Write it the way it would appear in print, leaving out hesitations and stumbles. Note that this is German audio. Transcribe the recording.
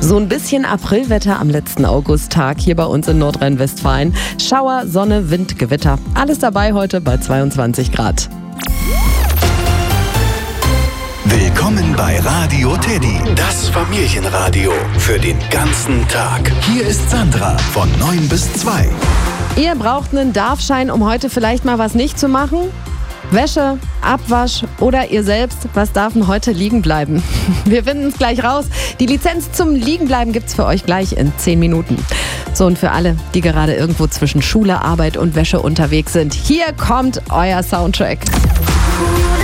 So ein bisschen Aprilwetter am letzten Augusttag hier bei uns in Nordrhein-Westfalen. Schauer, Sonne, Wind, Gewitter. Alles dabei heute bei 22 Grad. Willkommen bei Radio Teddy, das Familienradio für den ganzen Tag. Hier ist Sandra von 9 bis 2. Ihr braucht einen Darfschein, um heute vielleicht mal was nicht zu machen? Wäsche, Abwasch oder ihr selbst, was darf denn heute liegen bleiben? Wir finden es gleich raus. Die Lizenz zum Liegenbleiben gibt's für euch gleich in 10 Minuten. So, und für alle, die gerade irgendwo zwischen Schule, Arbeit und Wäsche unterwegs sind, hier kommt euer Soundtrack.